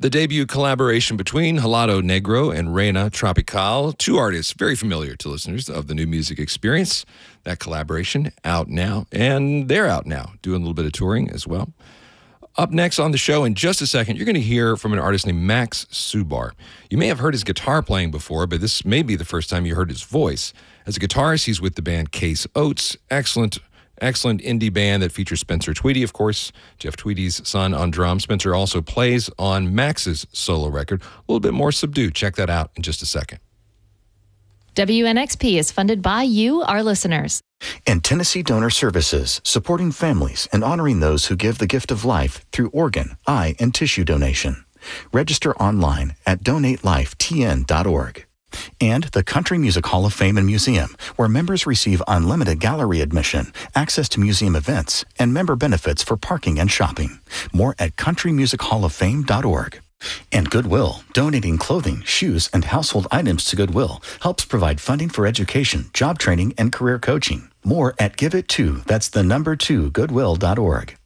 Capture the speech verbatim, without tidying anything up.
The debut collaboration between Helado Negro and Reina Tropical, two artists very familiar to listeners of the New Music Experience. That collaboration out now, and they're out now, doing a little bit of touring as well. Up next on the show in just a second, you're going to hear from an artist named Max Subar. You may have heard his guitar playing before, but this may be the first time you heard his voice. As a guitarist, he's with the band Case Oats, excellent Excellent indie band that features Spencer Tweedy, of course, Jeff Tweedy's son on drums. Spencer also plays on Max's solo record, a little bit more subdued. Check that out in just a second. W N X P is funded by you, our listeners. And Tennessee Donor Services, supporting families and honoring those who give the gift of life through organ, eye, and tissue donation. Register online at donate life t n dot org. And the Country Music Hall of Fame and Museum, where members receive unlimited gallery admission, access to museum events, and member benefits for parking and shopping. More at country music hall of fame dot org. And Goodwill, donating clothing, shoes, and household items to Goodwill helps provide funding for education, job training, and career coaching. More at give it to, that's the number two, goodwill dot org.